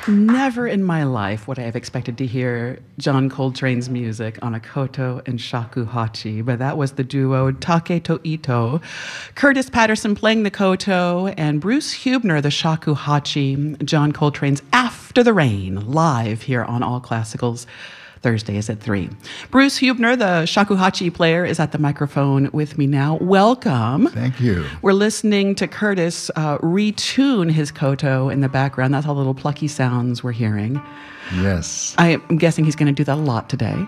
Never in my life would I have expected to hear John Coltrane's music on a koto and shakuhachi, but that was the duo Taketo Ito, Curtis Patterson playing the koto, and Bruce Huebner the shakuhachi. John Coltrane's After the Rain, live here on All Classicals. Thursdays at 3. Bruce Huebner, the shakuhachi player, is at the microphone with me now. Welcome. Thank you. We're listening to Curtis retune his koto in the background. That's all the little plucky sounds we're hearing. Yes. I'm guessing he's going to do that a lot today.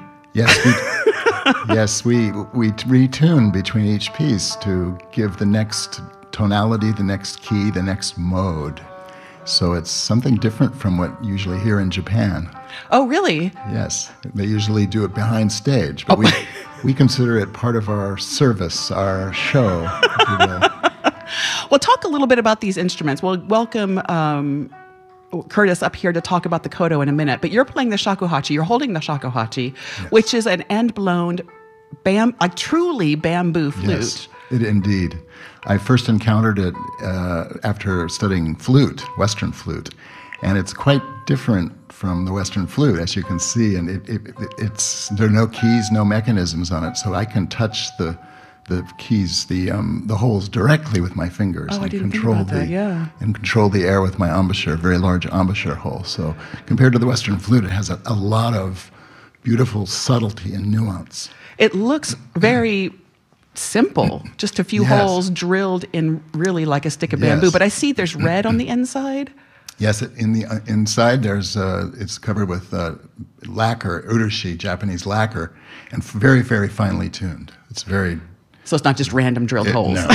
Yes, we retune between each piece to give the next tonality, the next key, the next mode. So it's something different from what you usually hear in Japan. Oh, really? Yes. They usually do it behind stage, but we consider it part of our service, our show. Well, talk a little bit about these instruments. We'll welcome Curtis up here to talk about the koto in a minute, but you're playing the shakuhachi. You're holding the shakuhachi, yes, which is an end-blown, truly bamboo flute. Yes, indeed. I first encountered it after studying flute, Western flute, and it's quite different from the Western flute, as you can see, and there are no keys, no mechanisms on it, so I can touch the keys, the holes directly with my fingers, and control the air with my embouchure, very large embouchure hole. So compared to the Western flute, it has a lot of beautiful subtlety and nuance. It looks very simple, just a few holes drilled in really like a stick of bamboo. But I see there's red on the inside. Yes, in the inside there's it's covered with lacquer, urushi, Japanese lacquer, and very, very finely tuned. It's very. So it's not just random drilled holes. No.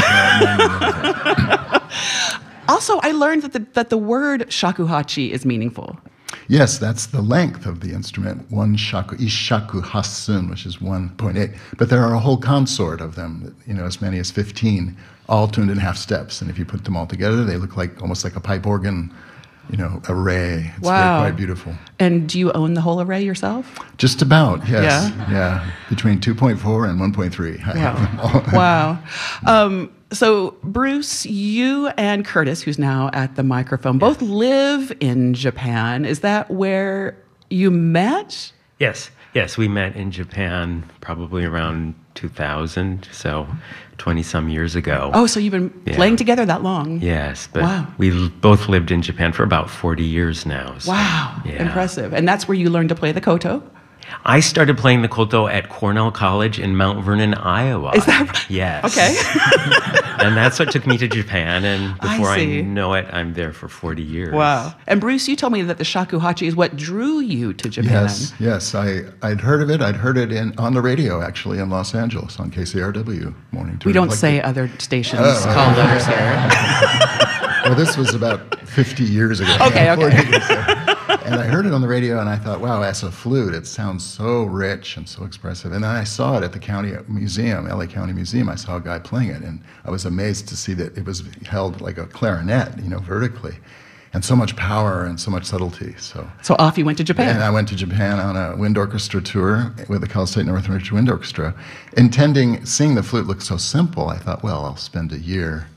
Also, I learned that the word shakuhachi is meaningful. Yes, that's the length of the instrument, one shaku, ishaku hasun, which is 1.8. But there are a whole consort of them, as many as 15, all tuned in half steps. And if you put them all together, they look almost like a pipe organ, array. It's wow. Quite beautiful. And do you own the whole array yourself? Just about, yes. Yeah. Between 2.4 and 1.3. Wow. So, Bruce, you and Curtis, who's now at the microphone, both live in Japan. Is that where you met? Yes, we met in Japan probably around 2000, so 20-some years ago. Oh, so you've been playing together that long? Yes, but we both lived in Japan for about 40 years now. So, wow, impressive. And that's where you learned to play the koto? I started playing the koto at Cornell College in Mount Vernon, Iowa. Is that right? Yes. Okay. And that's what took me to Japan, and before I know it, I'm there for 40 years. Wow. And Bruce, you told me that the shakuhachi is what drew you to Japan. Yes. I'd heard of it. I'd heard it on the radio, actually, in Los Angeles on KCRW morning. We don't say other stations call letters here. Well, this was about 50 years ago. Okay. And I heard it on the radio, and I thought, wow, as a flute, it sounds so rich and so expressive. And then I saw it at the county museum, LA County Museum. I saw a guy playing it, and I was amazed to see that it was held like a clarinet, vertically. And so much power and so much subtlety. So off you went to Japan. And I went to Japan on a wind orchestra tour with the Cal State Northridge Wind Orchestra. Seeing the flute look so simple, I thought, well, I'll spend a year.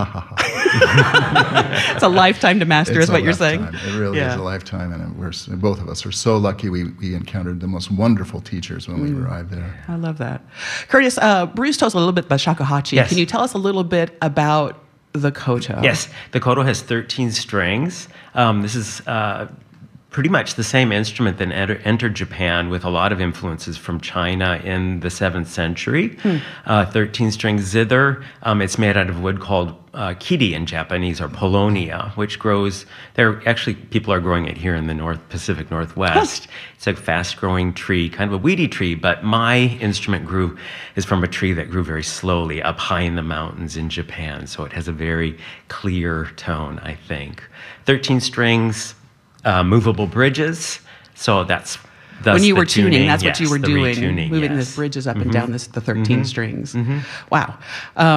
It's a lifetime to master, is what you're saying. It really is a lifetime, and both of us are so lucky. We encountered the most wonderful teachers when we arrived there. I love that. Curtis, Bruce told us a little bit about shakuhachi. Yes. Can you tell us a little bit about the koto? Yes, the koto has 13 strings. This is pretty much the same instrument that entered Japan with a lot of influences from China in the 7th century. 13-string zither. It's made out of wood called kiri in Japanese, or polonia, which grows, people are growing it here in the Pacific Northwest. It's a fast-growing tree, kind of a weedy tree, but my instrument is from a tree that grew very slowly up high in the mountains in Japan, so it has a very clear tone, I think. 13 strings, movable bridges, so that's when you were tuning, that's what you were doing, retuning, moving the bridges up and down the 13 strings. Wow.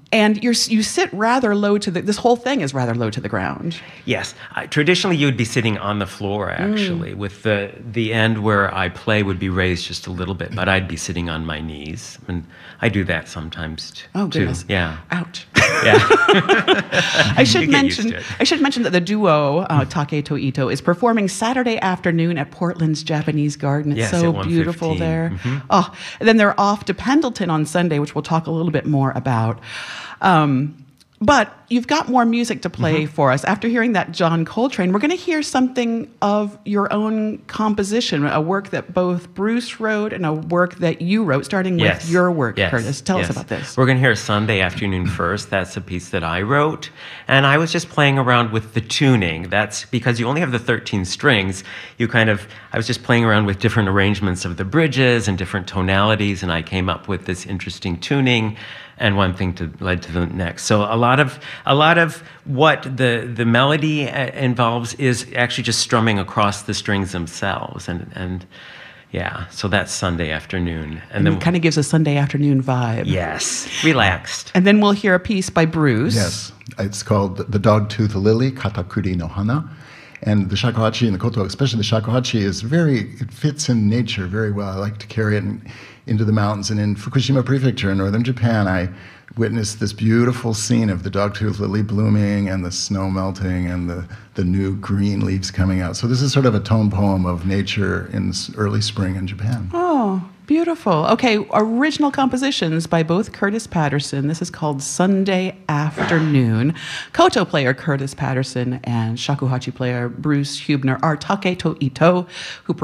And you sit rather low to this whole thing is rather low to the ground. Yes. Traditionally, you would be sitting on the floor, actually, with the end where I play would be raised just a little bit, but I'd be sitting on my knees. And I do that sometimes, Oh, goodness. too. Yeah. Ouch. Yeah. I should You get used to mention it. that the duo Taketo Ito is performing Saturday afternoon at Portland's Japanese Garden. It's Yes, so at beautiful 1:15. there. Oh, and then they're off to Pendleton on Sunday, which we'll talk a little bit more about. But you've got more music to play for us. After hearing that John Coltrane, we're going to hear something of your own composition, a work that both Bruce wrote and a work that you wrote, starting with your work, Curtis. Tell us about this. We're going to hear Sunday Afternoon first. That's a piece that I wrote. And I was just playing around with the tuning. That's because you only have the 13 strings. I was just playing around with different arrangements of the bridges and different tonalities, and I came up with this interesting tuning. And one thing led to the next. So a lot of what the melody involves is actually just strumming across the strings themselves, and yeah. So that's Sunday Afternoon, and then it kind of gives a Sunday afternoon vibe. Yes, relaxed. And then we'll hear a piece by Bruce. Yes, it's called "The Dog-Tooth Lily," Katakuri no Hana. And the shakuhachi and the koto, especially the shakuhachi, it fits in nature very well. I like to carry it into the mountains. And in Fukushima Prefecture in northern Japan, I witnessed this beautiful scene of the dog-tooth lily blooming and the snow melting and the new green leaves coming out. So this is sort of a tone poem of nature in early spring in Japan. Oh, beautiful. Okay, original compositions by both Curtis Patterson. This is called Sunday Afternoon. Koto player Curtis Patterson and shakuhachi player Bruce Huebner are Taketo Ito, who